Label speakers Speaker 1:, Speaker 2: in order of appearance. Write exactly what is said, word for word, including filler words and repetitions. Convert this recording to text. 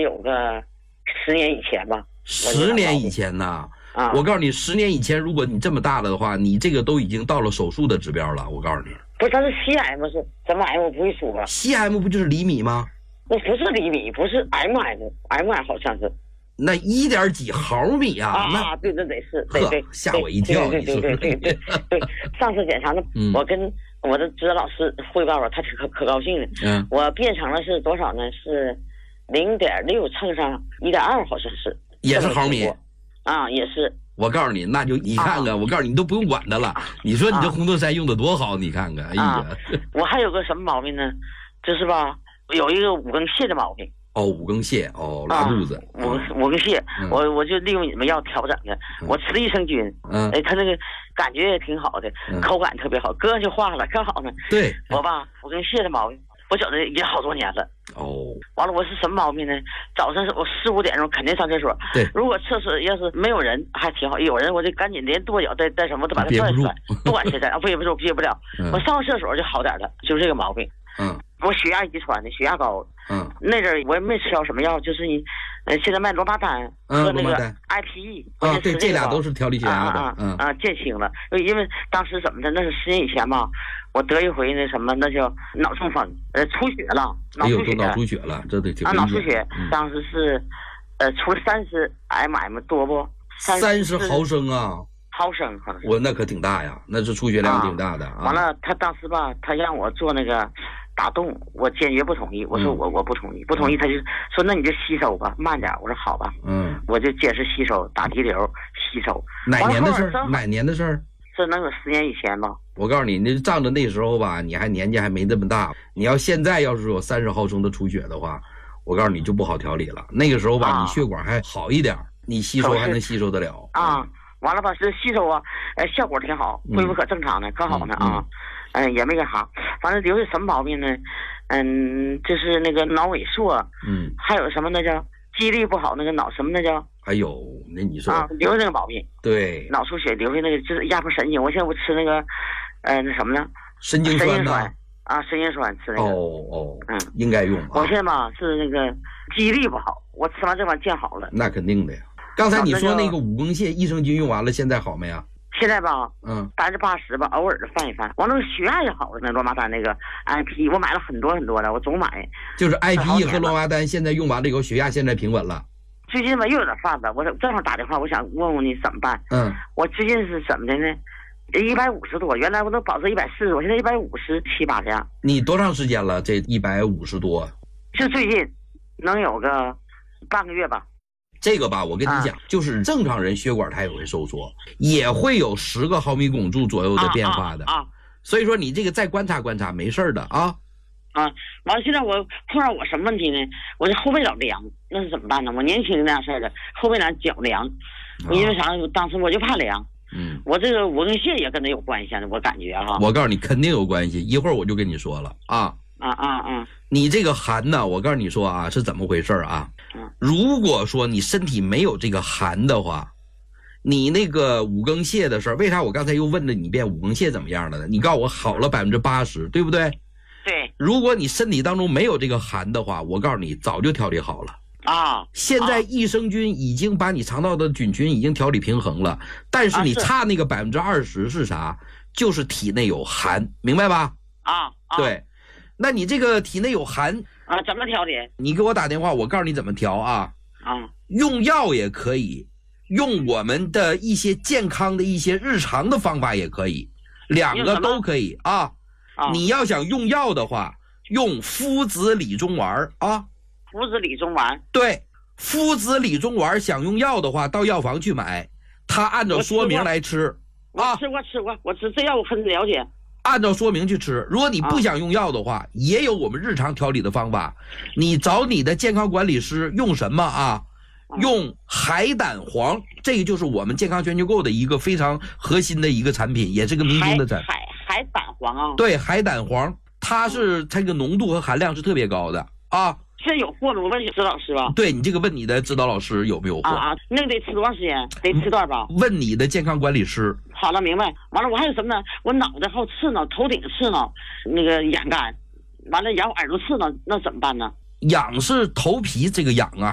Speaker 1: 有个十年以前吧。
Speaker 2: 十年以前呢？
Speaker 1: 啊，
Speaker 2: 我告诉你，十年以前，如果你这么大了的话，你这个都已经到了手术的指标了。我告诉你，
Speaker 1: 不是，它是 C M 是怎么 M 我不会说啊。
Speaker 2: C M 不就是厘米吗？
Speaker 1: 那不是厘米，不是 M M，M M 好像是。
Speaker 2: 那一点几毫米啊？
Speaker 1: 啊，
Speaker 2: 那
Speaker 1: 对对对是，对对，
Speaker 2: 吓我一跳！
Speaker 1: 对对对对对对，上次检查呢，我跟我的指导老师汇报了，他可可高兴了。嗯，我变成了是多少呢？是零点六乘上一点二，好像是。
Speaker 2: 也是毫米。
Speaker 1: 啊，也是。
Speaker 2: 我告诉你，那就你看看，啊、我告诉你，你都不用管它了。啊、你说你这红豆杉用的多好，你看看，哎呀、啊！
Speaker 1: 我还有个什么毛病呢？就是吧，有一个五更泻的毛病。
Speaker 2: 哦，五更泻，哦，拉肚子。
Speaker 1: 五、啊、五更泻，嗯、我我就利用你们药调整的。嗯、我吃益生菌，嗯，哎，他那个感觉也挺好的，嗯、口感特别好，搁上就化了，可好呢。
Speaker 2: 对，
Speaker 1: 我吧，五更泻的毛病。我觉得也好多年了
Speaker 2: 哦，
Speaker 1: 完了我是什么毛病呢？早上我四五点钟肯定上厕所，
Speaker 2: 对，
Speaker 1: 如果厕所要是没有人还挺好，有人我就赶紧连跺脚带带什么都把它拽出来，不管谁在，憋不住憋不了，嗯、我上厕所就好点了，就是这个毛病。
Speaker 2: 嗯，
Speaker 1: 我血压遗传的，血压高。
Speaker 2: 嗯，
Speaker 1: 那阵我也没吃着什么药，就是你，呃，现在卖罗巴丹和那个 I P E
Speaker 2: 啊，对，这俩都是调理血压的。
Speaker 1: 啊啊啊，减轻了，因为当时怎么的，那是十年以前嘛。我得一回那什么，那叫脑中风，呃，出血了，脑出血，
Speaker 2: 脑出血了，这得挺
Speaker 1: 啊，脑出血，嗯、当时是，呃，出了三十 mm 多不？
Speaker 2: 三十毫升啊，
Speaker 1: 毫升好像是。
Speaker 2: 我那可挺大呀，那是出血量挺大的。啊、
Speaker 1: 完了，他当时吧，他让我做那个打洞，我坚决不同意。我说我、嗯、我不同意，不同意，他就说那你就吸收吧，慢点。我说好吧，
Speaker 2: 嗯，
Speaker 1: 我就坚持吸收，打滴流吸收。
Speaker 2: 哪年的事儿？哪年的事儿？
Speaker 1: 这能有十年以前吧？
Speaker 2: 我告诉你，那仗着那时候吧，你还年纪还没这么大。你要现在要是有三十毫升的出血的话，我告诉你就不好调理了。那个时候吧，啊、你血管还好一点，你吸收还能吸收得了。
Speaker 1: 啊，完了吧，这吸收啊，呃，效果挺好，恢复可正常呢，可好呢啊。嗯、呃，也没干啥，反正留下什么毛病呢？嗯，就是那个脑萎缩，
Speaker 2: 嗯，
Speaker 1: 还有什么那叫记忆力不好，那个脑什么那叫。
Speaker 2: 还有那你说
Speaker 1: 啊，留下那个毛病，
Speaker 2: 对，
Speaker 1: 脑出血留下那个就是压迫神经。我现在不吃那个，呃，那什么呢？
Speaker 2: 神经酸呢？
Speaker 1: 啊，神经酸吃那个。
Speaker 2: 哦哦，
Speaker 1: 嗯，
Speaker 2: 应该用、啊。
Speaker 1: 我现在吧是那个记忆力不好，我吃完这玩意见好了。
Speaker 2: 那肯定的呀。刚才你说那个五更泻益生菌用完了，现在好没啊？
Speaker 1: 现在吧，
Speaker 2: 嗯，
Speaker 1: 百分之八十吧，偶尔的翻一翻。完了，血压也好了。那罗马丹那个 I P， 我买了很多很多的，我总买。
Speaker 2: 就是 I P E 和罗马丹现在用完了以后，血压现在平稳了。
Speaker 1: 最近吧又有点犯了，我正好打电话，我想问问你怎么办。
Speaker 2: 嗯，
Speaker 1: 我最近是怎么的呢？一百五十多，原来我都保持一百四十，我现在一百五十七八这样。
Speaker 2: 你多长时间了？这一百五十多？
Speaker 1: 就最近，能有个半个月吧。
Speaker 2: 这个吧，我跟你讲，啊、就是正常人血管它也会收缩，也会有十个毫米汞柱左右的变化的。
Speaker 1: 啊，啊啊
Speaker 2: 所以说你这个再观察观察，没事的啊。
Speaker 1: 啊，完了，现在我碰上我什么问题呢？我这后背老凉，那是怎么办呢？我年轻那样事儿的，后背凉脚凉，我因为啥？当时我就怕凉。
Speaker 2: 嗯，
Speaker 1: 我这个五更泻也跟他有关系，我感觉哈。
Speaker 2: 我告诉你，肯定有关系，一会儿我就跟你说了啊。
Speaker 1: 啊啊啊！
Speaker 2: 你这个寒呢，我告诉你说啊，是怎么回事啊？
Speaker 1: 嗯，
Speaker 2: 如果说你身体没有这个寒的话，你那个五更泻的事儿，为啥我刚才又问了你一遍五更泻怎么样了呢？你告诉我好了百分之八十，对不对？
Speaker 1: 对，
Speaker 2: 如果你身体当中没有这个寒的话，我告诉你早就调理好了
Speaker 1: 啊。
Speaker 2: 现在益生菌已经把你肠道的菌群已经调理平衡了，但是你差那个百分之二十是啥？就是体内有寒，明白吧？
Speaker 1: 啊，啊
Speaker 2: 对，那你这个体内有寒
Speaker 1: 啊，怎么调理？
Speaker 2: 你给我打电话，我告诉你怎么调啊。
Speaker 1: 啊，
Speaker 2: 用药也可以，用我们的一些健康的一些日常的方法也可以，两个都可以啊。
Speaker 1: 啊，
Speaker 2: 你要想用药的话，用夫子理中丸啊。
Speaker 1: 夫子理中丸，
Speaker 2: 对，夫子理中丸想用药的话，到药房去买，他按照说明来吃啊。
Speaker 1: 我吃过吃过，我吃这药我很了解。
Speaker 2: 按照说明去吃。如果你不想用药的话，啊、也有我们日常调理的方法。你找你的健康管理师用什么啊？啊用海胆黄，这个就是我们健康全球购的一个非常核心的一个产品，也是个明星的产品。
Speaker 1: 海海海胆黄啊？
Speaker 2: 对，海胆黄，它是这个浓度和含量是特别高的啊。
Speaker 1: 现在有货吗？我问你指导老师吧。
Speaker 2: 对，你这个问你的指导老师有没有货
Speaker 1: 啊啊？那个得吃多长时间？得吃多少包？
Speaker 2: 问你的健康管理师。
Speaker 1: 好了，明白。完了，我还有什么呢？我脑袋好刺挠，头顶刺挠，那个眼干，完了然后耳朵刺挠，那怎么办呢？
Speaker 2: 痒是头皮这个痒啊。